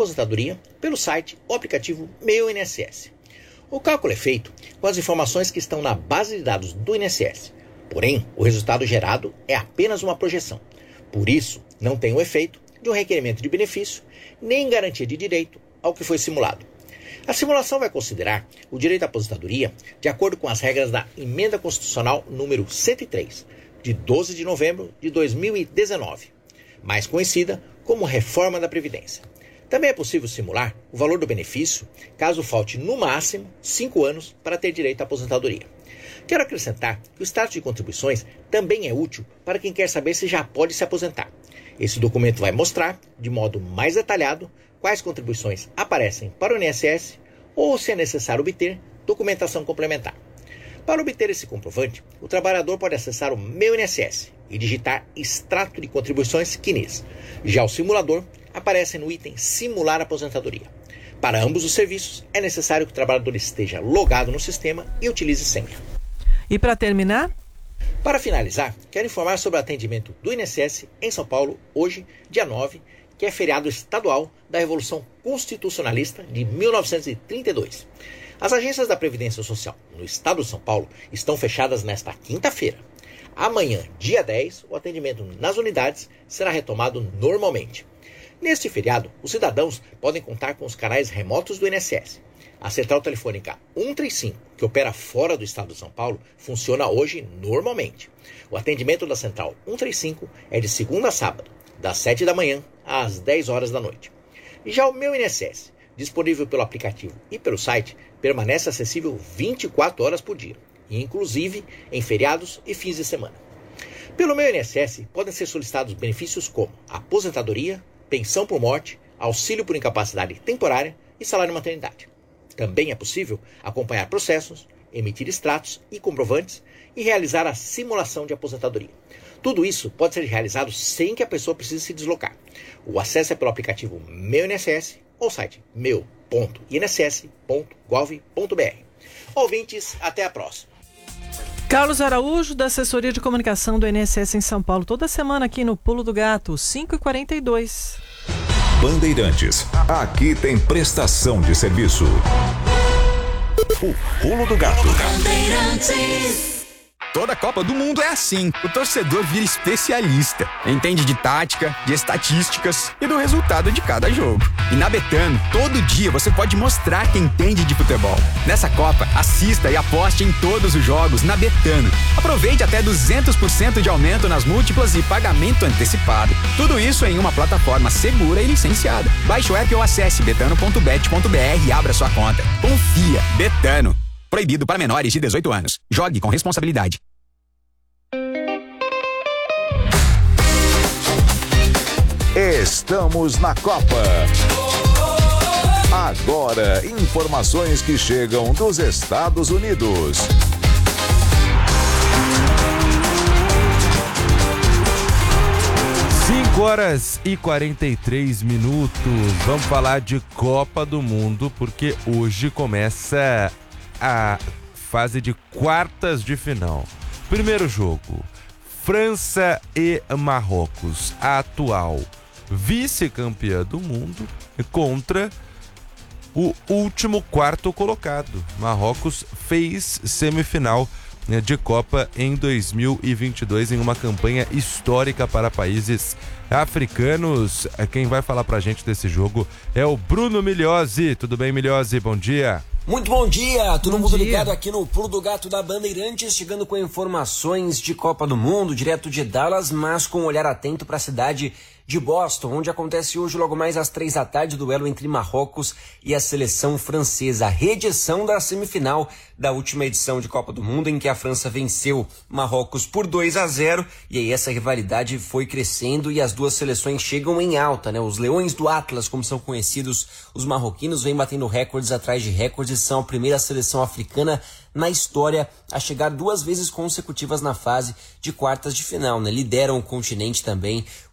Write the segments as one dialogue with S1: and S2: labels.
S1: aposentadoria pelo site ou aplicativo Meu INSS. O cálculo é feito com as informações que estão na base de dados do INSS. Porém, o resultado gerado é apenas uma projeção. Por isso, não tem o efeito de um requerimento de benefício, nem garantia de direito ao que foi simulado. A simulação vai considerar o direito à aposentadoria de acordo com as regras da Emenda Constitucional número 103, de 12 de novembro de 2019, mais conhecida como Reforma da Previdência. Também é possível simular o valor do benefício, caso falte no máximo 5 anos para ter direito à aposentadoria. Quero acrescentar que o status de contribuições também é útil para quem quer saber se já pode se aposentar. Esse documento vai mostrar, de modo mais detalhado, quais contribuições aparecem para o INSS ou se é necessário obter documentação complementar. Para obter esse comprovante, o trabalhador pode acessar o Meu INSS e digitar Extrato de Contribuições CNIS. Já o simulador aparece no item Simular Aposentadoria. Para ambos os serviços, é necessário que o trabalhador esteja logado no sistema e utilize senha.
S2: E para terminar?
S1: Para finalizar, quero informar sobre o atendimento do INSS em São Paulo, hoje, dia 9, que é feriado estadual da Revolução Constitucionalista de 1932. As agências da Previdência Social no estado de São Paulo estão fechadas nesta quinta-feira. Amanhã, dia 10, o atendimento nas unidades será retomado normalmente. Neste feriado, os cidadãos podem contar com os canais remotos do INSS. A central telefônica 135, que opera fora do estado de São Paulo, funciona hoje normalmente. O atendimento da central 135 é de segunda a sábado, das 7 da manhã às 10 horas da noite. E já o Meu INSS, disponível pelo aplicativo e pelo site, permanece acessível 24 horas por dia, inclusive em feriados e fins de semana. Pelo Meu INSS, podem ser solicitados benefícios como aposentadoria, pensão por morte, auxílio por incapacidade temporária e salário maternidade. Também é possível acompanhar processos, emitir extratos e comprovantes e realizar a simulação de aposentadoria. Tudo isso pode ser realizado sem que a pessoa precise se deslocar. O acesso é pelo aplicativo Meu INSS ou site meu.inss.gov.br. Ouvintes, até a próxima.
S2: Carlos Araújo, da Assessoria de Comunicação do INSS em São Paulo, toda semana aqui no Pulo do Gato, 5h42.
S3: Bandeirantes, aqui tem prestação de serviço. O Pulo do Gato.
S4: Toda Copa do Mundo é assim. O torcedor vira especialista. Entende de tática, de estatísticas e do resultado de cada jogo. E na Betano, todo dia você pode mostrar quem entende de futebol. Nessa Copa, assista e aposte em todos os jogos na Betano. Aproveite até 200% de aumento nas múltiplas e pagamento antecipado. Tudo isso em uma plataforma segura e licenciada. Baixe o app ou acesse betano.bet.br e abra sua conta. Confia. Betano. Proibido para menores de 18 anos. Jogue com responsabilidade.
S3: Estamos na Copa. Agora, informações que chegam dos Estados Unidos.
S5: Horas e 43 minutos. Vamos falar de Copa do Mundo, porque hoje começa a fase de quartas de final. Primeiro jogo, França e Marrocos, a atual vice-campeã do mundo contra o último quarto colocado. Marrocos fez semifinal de Copa em 2022 em uma campanha histórica para países africanos. Quem vai falar pra gente desse jogo é o Bruno Migliozzi. Tudo bem, Migliozzi? Bom dia.
S6: Muito bom dia, todo mundo ligado aqui no Pulo do Gato da Bandeirantes, chegando com informações de Copa do Mundo, direto de Dallas, mas com um olhar atento para a cidade de Boston, onde acontece hoje logo mais às 3 da tarde o duelo entre Marrocos e a seleção francesa, a reedição da semifinal da última edição de Copa do Mundo, em que a França venceu Marrocos por 2-0, e aí essa rivalidade foi crescendo e as duas seleções chegam em alta, né? Os Leões do Atlas, como são conhecidos os marroquinos, vêm batendo recordes atrás de recordes, são a primeira seleção africana na história a chegar 2 vezes consecutivas na fase de quartas de final, né? Lideram o continente também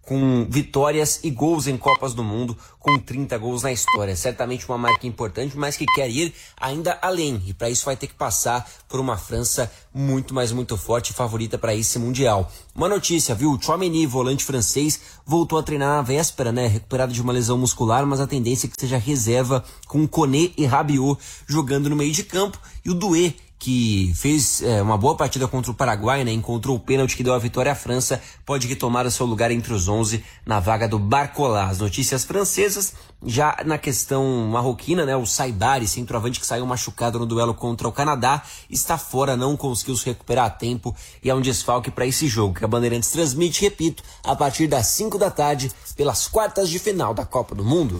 S6: com vitórias e gols em Copas do Mundo, com 30 gols na história. Certamente uma marca importante, mas que quer ir ainda além. E para isso vai ter que passar por uma França muito forte e favorita para esse Mundial. Uma notícia, viu? O Tchouaméni, volante francês, voltou a treinar na véspera, né? Recuperado de uma lesão muscular, mas a tendência é que seja reserva com Koné e Rabiot jogando no meio de campo. E o Doué, que fez uma boa partida contra o Paraguai, né? Encontrou o pênalti que deu a vitória à França, pode retomar o seu lugar entre os 11 na vaga do Barcola. As notícias francesas, já na questão marroquina, né? O Saibari, centroavante que saiu machucado no duelo contra o Canadá, está fora, não conseguiu se recuperar a tempo e é um desfalque para esse jogo que a Bandeirantes transmite, repito, a partir das 5 da tarde, pelas quartas de final da Copa do Mundo.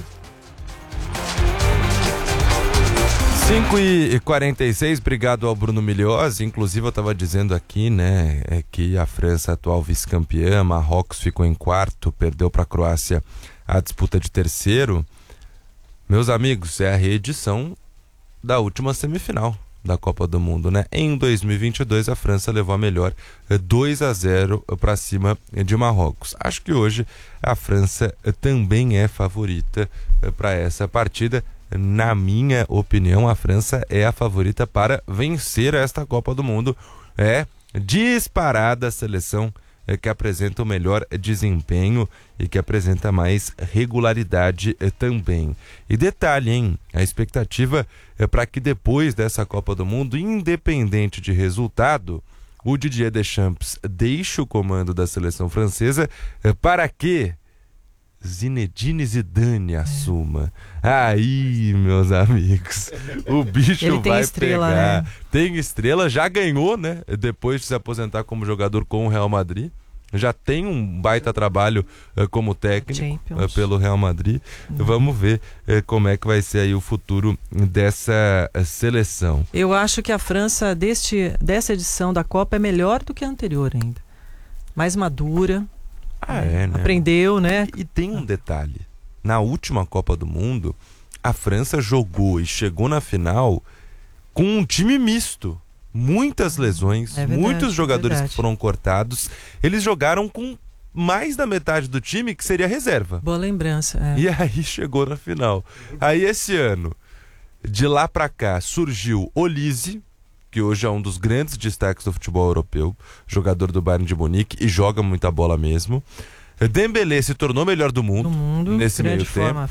S5: 5h46, obrigado ao Bruno Milhiosi. Inclusive eu estava dizendo aqui, né, que a França, atual vice-campeã, Marrocos ficou em quarto, perdeu para a Croácia a disputa de terceiro. Meus amigos, é a reedição da última semifinal da Copa do Mundo, né? Em 2022 a França levou a melhor 2-0 para cima de Marrocos. Acho que hoje a França também é favorita para essa partida. Na minha opinião, a França é a favorita para vencer esta Copa do Mundo. É disparada a seleção que apresenta o melhor desempenho e que apresenta mais regularidade também. E detalhe, hein? A expectativa é para que depois dessa Copa do Mundo, independente de resultado, o Didier Deschamps deixe o comando da seleção francesa para que Zinedine Zidane assuma. Aí, meus amigos, o bicho vai
S2: estrela,
S5: pegar.
S2: né?
S5: Tem estrela, já ganhou, né? Depois de se aposentar como jogador com o Real Madrid. Já tem um baita trabalho como técnico pelo Real Madrid. Vamos ver como é que vai ser aí o futuro dessa seleção.
S2: Eu acho que a França dessa edição da Copa é melhor do que a anterior ainda. Mais madura.
S5: Né?
S2: Aprendeu, né?
S5: E tem um detalhe. Na última Copa do Mundo, a França jogou e chegou na final com um time misto. Muitas lesões,
S2: verdade,
S5: muitos jogadores que foram cortados. Eles jogaram com mais da metade do time que seria reserva.
S2: Boa lembrança.
S5: E aí chegou na final. Aí esse ano, de lá pra cá, surgiu Olise, que hoje é um dos grandes destaques do futebol europeu, jogador do Bayern de Munique e joga muita bola mesmo. Dembélé se tornou melhor do mundo nesse meio tempo.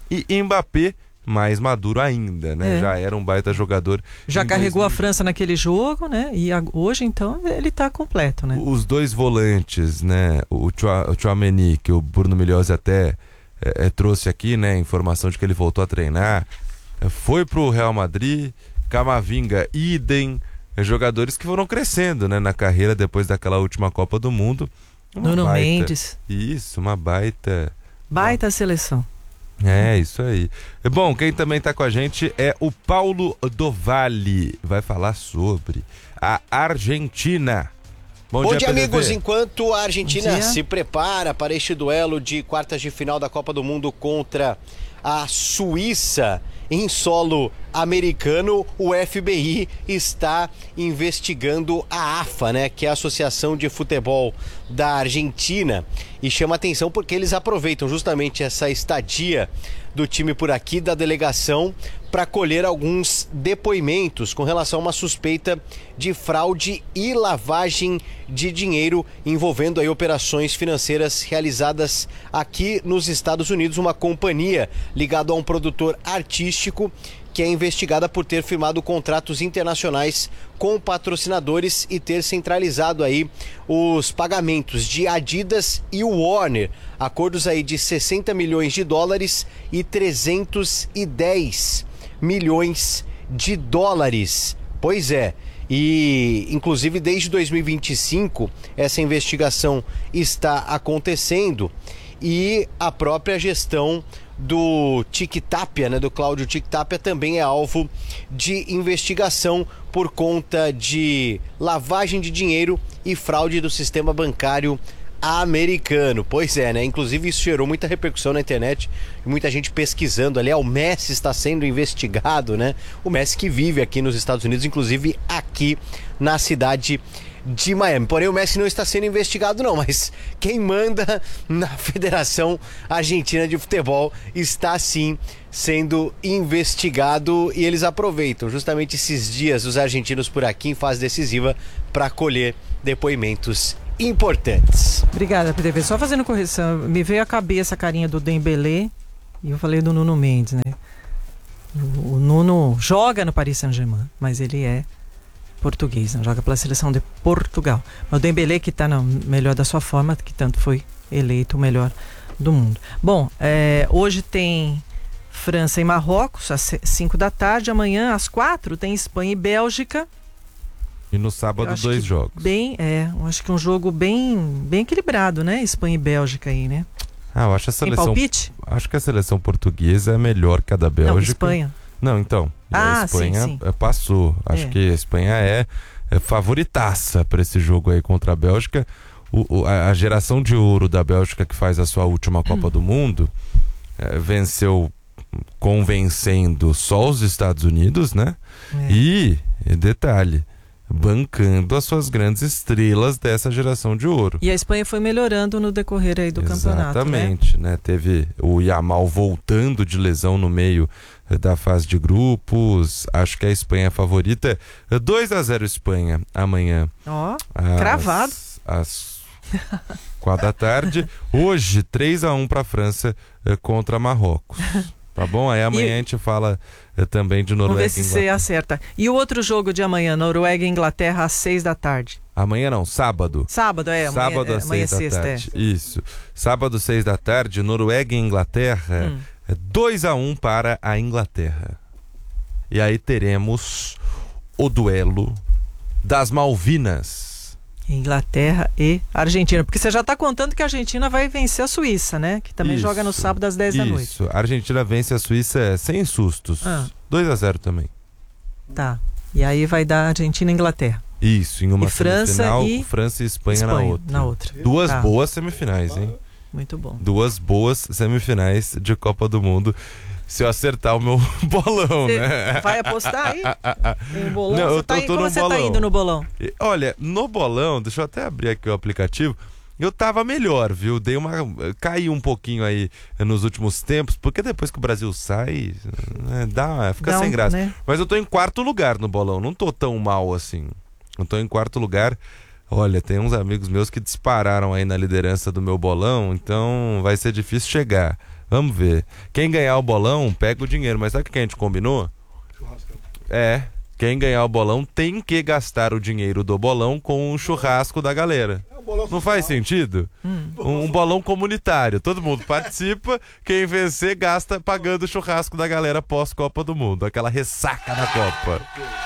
S5: E Mbappé, mais maduro ainda, né? Já era um baita jogador.
S2: Já carregou a França naquele jogo, né? E hoje, então, ele tá completo, né?
S5: Os dois volantes, né? O Tchouaméni, que o Bruno Milhiosi até trouxe aqui, né? Informação de que ele voltou a treinar. Foi pro Real Madrid. Camavinga, idem, jogadores que foram crescendo, né, na carreira depois daquela última Copa do Mundo.
S2: Nuno Mendes.
S5: Isso, uma baita
S2: seleção.
S5: É, isso aí. Bom, quem também está com a gente é o Paulo do Vale. Vai falar sobre a Argentina.
S7: Bom dia, amigos. Enquanto a Argentina se prepara para este duelo de quartas de final da Copa do Mundo contra a Suíça em solo americano, o FBI está investigando a AFA, né, que é a Associação de Futebol da Argentina, e chama atenção porque eles aproveitam justamente essa estadia do time por aqui, da delegação, para colher alguns depoimentos com relação a uma suspeita de fraude e lavagem de dinheiro envolvendo aí operações financeiras realizadas aqui nos Estados Unidos. Uma companhia ligada a um produtor artístico que é investigada por ter firmado contratos internacionais com patrocinadores e ter centralizado aí os pagamentos de Adidas e Warner, acordos aí de 60 milhões de dólares e 310 milhões de dólares. Pois é, e inclusive desde 2025 essa investigação está acontecendo e a própria gestão do Tic Tapia, né, do Cláudio Tic Tapia, também é alvo de investigação por conta de lavagem de dinheiro e fraude do sistema bancário americano. Pois é, né? Inclusive isso gerou muita repercussão na internet, muita gente pesquisando ali. O Messi está sendo investigado, né? O Messi que vive aqui nos Estados Unidos, inclusive aqui na cidade de Miami. Porém, o Messi não está sendo investigado não, mas quem manda na Federação Argentina de Futebol está sim sendo investigado, e eles aproveitam justamente esses dias os argentinos por aqui em fase decisiva para colher depoimentos importantes.
S2: Obrigada, PDV. Só fazendo correção, me veio à cabeça a carinha do Dembélé e eu falei do Nuno Mendes, né? O Nuno joga no Paris Saint-Germain, mas ele é português, não joga pela seleção de Portugal. Mas o Dembélé, que está no melhor da sua forma, que tanto foi eleito o melhor do mundo. Bom, hoje tem França e Marrocos às 5 da tarde. Amanhã às 4 tem Espanha e Bélgica.
S5: E no sábado 2 jogos.
S2: Eu acho que um jogo bem equilibrado, né? Espanha e Bélgica aí, né?
S5: Eu acho a seleção.
S2: Tem palpite?
S5: Acho que a seleção portuguesa é melhor que a da Bélgica.
S2: Não, Espanha.
S5: Não, então. A Espanha
S2: sim.
S5: Passou. Acho que a Espanha é favoritaça para esse jogo aí contra a Bélgica. A geração de ouro da Bélgica, que faz a sua última Copa do Mundo, venceu convencendo só os Estados Unidos, né? E detalhe, bancando as suas grandes estrelas dessa geração de ouro.
S2: E a Espanha foi melhorando no decorrer aí do campeonato,
S5: Exatamente, né? Teve o Yamal voltando de lesão no meio da fase de grupos. Acho que a Espanha é a favorita. 2-0 Espanha amanhã.
S2: Cravado.
S5: Às 4 da tarde. Hoje, 3-1 para a França contra Marrocos. Tá bom? Aí amanhã a gente fala também de Noruega e Inglaterra.
S2: Vamos ver se você acerta. E o outro jogo de amanhã, Noruega e Inglaterra, às 6 da tarde.
S5: Amanhã não, sábado.
S2: Sábado,
S5: Sábado às 6 da tarde. Isso. Sábado, 6 da tarde, Noruega e Inglaterra. 2-1 para a Inglaterra. E aí teremos o duelo das Malvinas.
S2: Inglaterra e Argentina. Porque você já está contando que a Argentina vai vencer a Suíça, né? Que também joga no sábado às 10 da noite.
S5: Isso. A Argentina vence a Suíça sem sustos. 2-0 também.
S2: Tá. E aí vai dar Argentina e Inglaterra.
S5: Isso, em uma semifinal, França e Espanha
S2: na outra.
S5: Duas boas semifinais, hein?
S2: Muito bom.
S5: 2 boas semifinais de Copa do Mundo. Se eu acertar o meu bolão, né?
S2: Vai apostar aí? Em bolão?
S5: Não, eu tô
S2: como
S5: no
S2: você
S5: bolão.
S2: tá indo no bolão?
S5: Olha, no bolão, deixa eu até abrir aqui o aplicativo. Eu tava melhor, viu? Caí um pouquinho aí nos últimos tempos, porque depois que o Brasil sai, fica sem graça. Né? Mas eu tô em 4º lugar no bolão, não tô tão mal assim. Eu tô em 4º lugar. Olha, tem uns amigos meus que dispararam aí na liderança do meu bolão, então vai ser difícil chegar. Vamos ver. Quem ganhar o bolão, pega o dinheiro. Mas sabe o que a gente combinou? Churrasco. Quem ganhar o bolão tem que gastar o dinheiro do bolão com o churrasco da galera. Não faz sentido? Um bolão comunitário. Todo mundo participa. Quem vencer gasta pagando o churrasco da galera pós-Copa do Mundo. Aquela ressaca da Copa.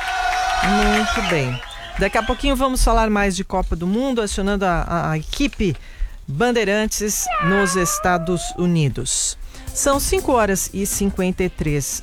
S2: Muito bem. Daqui a pouquinho vamos falar mais de Copa do Mundo, acionando a equipe Bandeirantes nos Estados Unidos. São 5h53.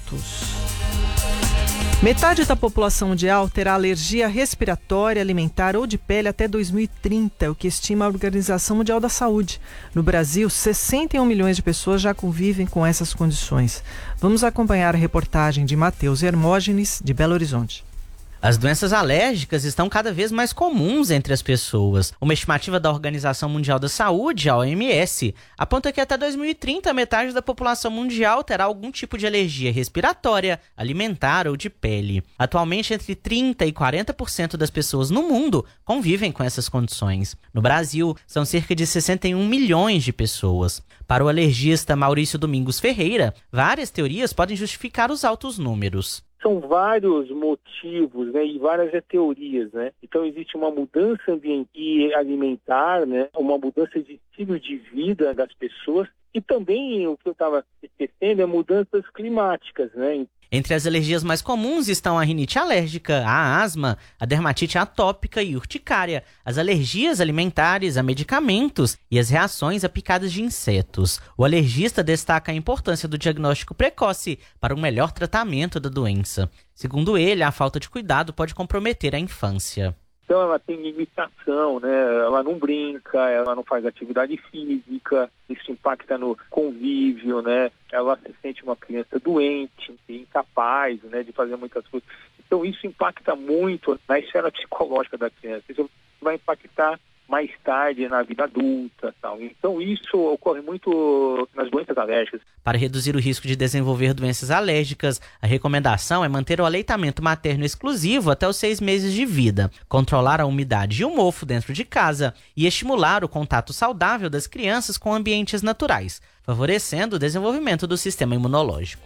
S2: Metade da população mundial terá alergia respiratória, alimentar ou de pele até 2030, o que estima a Organização Mundial da Saúde. No Brasil, 61 milhões de pessoas já convivem com essas condições. Vamos acompanhar a reportagem de Matheus Hermógenes, de Belo Horizonte.
S8: As doenças alérgicas estão cada vez mais comuns entre as pessoas. Uma estimativa da Organização Mundial da Saúde, a OMS, aponta que até 2030 metade da população mundial terá algum tipo de alergia respiratória, alimentar ou de pele. Atualmente, entre 30% e 40% das pessoas no mundo convivem com essas condições. No Brasil, são cerca de 61 milhões de pessoas. Para o alergista Maurício Domingos Ferreira, várias teorias podem justificar os altos números.
S9: São vários motivos, né, e várias teorias, né? Então existe uma mudança ambiental e alimentar, né, uma mudança de estilo de vida das pessoas e também o que eu estava esquecendo é mudanças climáticas, né?
S8: Entre as alergias mais comuns estão a rinite alérgica, a asma, a dermatite atópica e urticária, as alergias alimentares a medicamentos e as reações a picadas de insetos. O alergista destaca a importância do diagnóstico precoce para um melhor tratamento da doença. Segundo ele, a falta de cuidado pode comprometer a infância.
S9: Então ela tem limitação, né? Ela não brinca, ela não faz atividade física, isso impacta no convívio, né? Ela se sente uma criança doente, incapaz, né, de fazer muitas coisas. Então isso impacta muito na esfera psicológica da criança. Isso vai impactar mais tarde na vida adulta, tal. Então isso ocorre muito nas doenças alérgicas.
S8: Para reduzir o risco de desenvolver doenças alérgicas, a recomendação é manter o aleitamento materno exclusivo até os 6 meses de vida, controlar a umidade e o mofo dentro de casa e estimular o contato saudável das crianças com ambientes naturais, favorecendo o desenvolvimento do sistema imunológico.